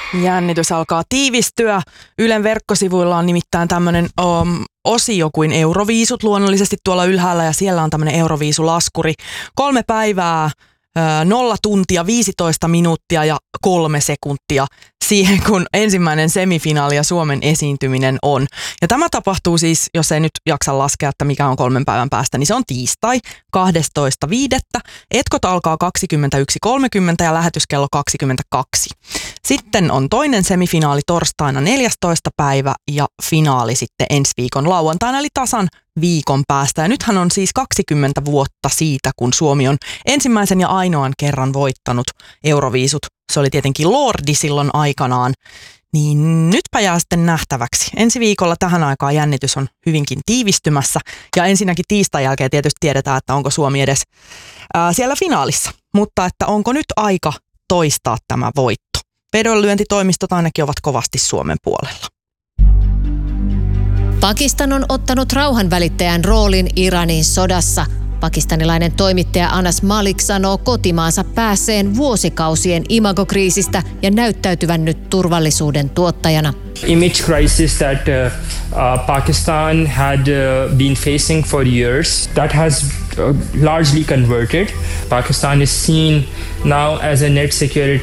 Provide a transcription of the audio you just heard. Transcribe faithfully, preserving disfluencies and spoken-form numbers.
Jännitys alkaa tiivistyä. Ylen verkkosivuilla on nimittäin tämmöinen um, osio kuin Euroviisut luonnollisesti tuolla ylhäällä ja siellä on tämmöinen Euroviisulaskuri. Kolme päivää, nolla tuntia, viisitoista minuuttia ja kolme sekuntia siihen, kun ensimmäinen semifinaali ja Suomen esiintyminen on. Ja tämä tapahtuu siis, jos ei nyt jaksa laskea, että mikä on kolmen päivän päästä, niin se on tiistai kahdestoista viidettä Etkot alkaa kaksikymmentäyksi kolmekymmentä ja lähetys kello kaksikymmentäkaksi. Sitten on toinen semifinaali torstaina neljästoista päivä ja finaali sitten ensi viikon lauantaina, eli tasan viikon päästä. Ja nythän on siis kaksikymmentä vuotta siitä, kun Suomi on ensimmäisen ja ainoan kerran voittanut Euroviisut. Se oli tietenkin Lordi silloin aikanaan. Niin nytpä jää sitten nähtäväksi. Ensi viikolla tähän aikaan jännitys on hyvinkin tiivistymässä. Ja ensinnäkin tiistain jälkeen tietysti tiedetään, että onko Suomi edes ää, siellä finaalissa. Mutta että onko nyt aika toistaa tämä voitto? Vedonlyöntitoimistot ainakin ovat kovasti Suomen puolella. Pakistan on ottanut rauhanvälittäjän roolin Iranin sodassa. Pakistanilainen toimittaja Anas Malik sanoo kotimaansa päässeen vuosikausien imagokriisistä ja näyttäytyvän nyt turvallisuuden tuottajana. Image crisis that uh, uh, Pakistan had uh, been facing for years, that has uh, largely converted. Pakistan is seen now as a net security